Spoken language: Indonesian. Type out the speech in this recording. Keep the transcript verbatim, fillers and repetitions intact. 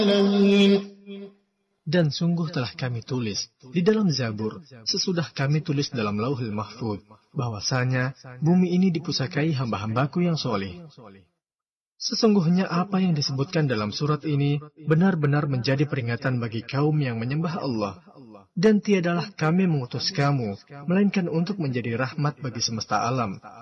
Dan sungguh telah kami tulis di dalam Zabur, sesudah kami tulis dalam Lauhul Mahfuz, bahwasanya bumi ini dipusakai hamba-hambaku yang soleh. Sesungguhnya apa yang disebutkan dalam surat ini benar-benar menjadi peringatan bagi kaum yang menyembah Allah. Dan tiadalah kami mengutus kamu, melainkan untuk menjadi rahmat bagi semesta alam.